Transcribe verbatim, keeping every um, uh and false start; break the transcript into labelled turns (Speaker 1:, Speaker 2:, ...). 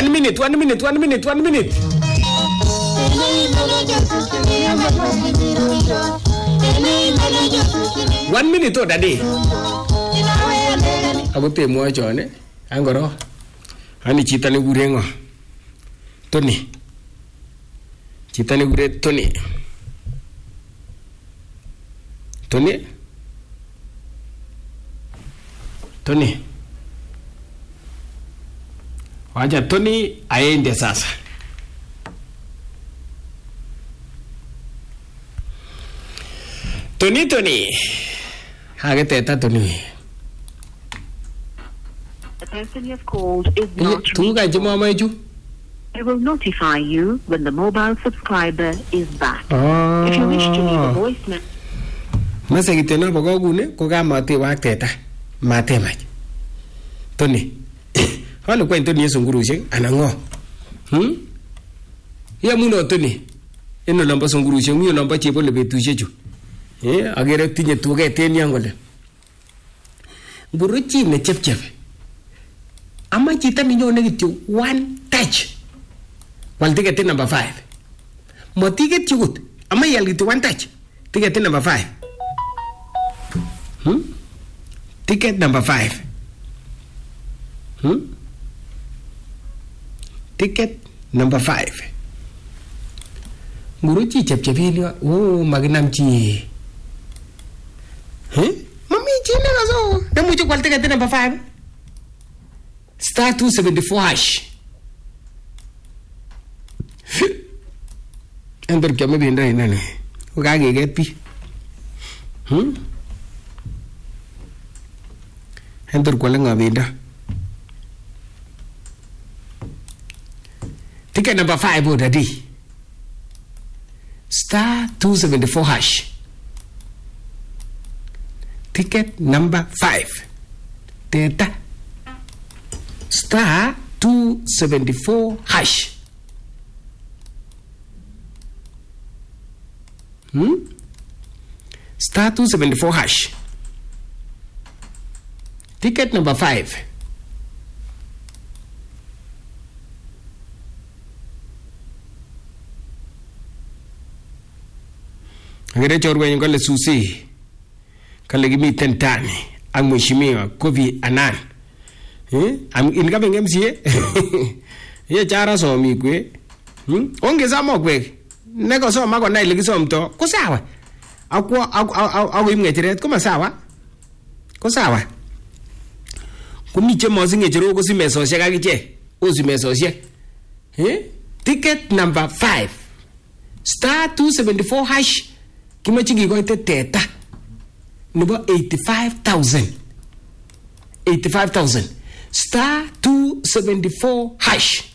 Speaker 1: One minute, one minute, one minute, one minute. One minute, oh, daddy. Aku temu aja ne. Anggoro. Ani cita ni gurengo. Tony. Cita ni gure Tony. Tony. Tony. Waja Tony aende sasa. Tony Tony. Hage teta Tony.
Speaker 2: The person you have called is not
Speaker 1: Tunga jema maju.
Speaker 2: I will notify you when the mobile subscriber is back.
Speaker 1: Ah.
Speaker 2: If you wish to leave a voicemail.
Speaker 1: Masa kitena bago gune ko ga mate wa teta. Mate maj. Tony. Halo kwa Tony sungurushe anango. Hmm? Ya muno Tony. Eno lamba sungurushe mu lamba chebo le betushe ju. Eh, agere tinye tuge teni angole. Buruchi ne chep chep. Ama chita minyone kityo one touch. Wal ticket number five. Mo ticket chugut. Ama yal kityo one touch. Ticket number five. Hmm? Ticket number five. Hmm? Ticket number five. Buruchi chep chep ilio. Oh, magnam chi. Huh? Mami, chine na zo. Damu chuk wal ticket number five. Star two seventy-four hash. Enter kya mein benda ina ne. Wo ka ge get pi. Hmm? Enter ko langa benda. Ticket number five oh daddy. Star two seventy-four hash. Ticket number five. Teta. Star two seventy-four hash. Hmm? Star two seventy-four hash. Ticket number five. Agere chorwe ngole susi. Kale gimi tentani. Ang mheshimiwa Kofi Annan. Eh? Am incoming M C A. Ye chara so mi kwe. Hmm? Ongeza mo kwe. Nego so mago na ile kisomto. Ko sawa. Akwa awu imngecheret ko masawa. Ko sawa. Kumiche mozinge jero ko simeso sheka kiche. O simeso she. Eh? Ticket number five. Star two seventy-four hash. Kimachi gigoite teta. Nubo eighty-five thousand. eighty-five thousand. Star two seventy-four hash.